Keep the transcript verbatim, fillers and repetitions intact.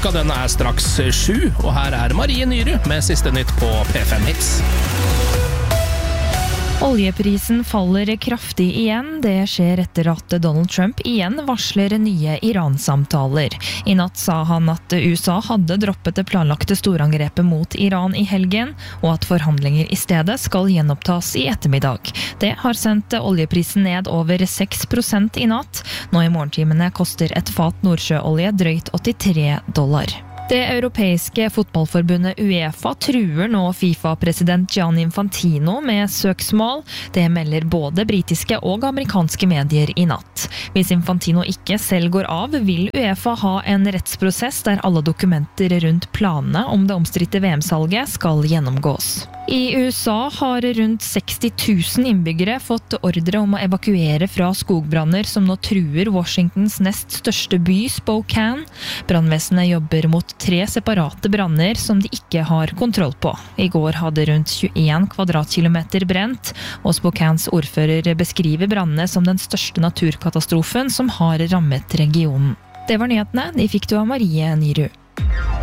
Klokka den er straks sju, og her er Marie Nyrud med siste nytt på P fem Hits. Oljeprisen faller kraftig igjen. Det skjer etter at Donald Trump igjen varsler nye Iran-samtaler. I natt sa han at U S A hadde droppet det planlagte storangrepet mot Iran i helgen, og at forhandlinger i stedet skal gjenopptas i ettermiddag. Det har sendt oljeprisen ned over seks prosent i natt. Nå i morgentimene koster et fat nordsjøolje drøyt åttitre dollar. Det europeiske fotballforbundet UEFA truer nå FIFA-president Gianni Infantino med søksmål. Det melder både britiske og amerikanske medier i natt. Hvis Infantino ikke selv går av, vil UEFA ha en rettsprosess der alle dokumenter rundt planene om det omstridte V M-salget skal gjennomgås. I U S A har rundt seksti tusen innbyggere fått ordre om å evakuere fra skogbranner som nå truer Washingtons nest største by, Spokane. Brannvesenet jobber mot tre separate branner som de ikke har kontroll på. I går hadde rundt tjueen kvadratkilometer brent, og Spokanes ordfører beskriver brannene som den største naturkatastrofen som har rammet regionen. Det var nyhetene, de fikk du av Marie Nyrud.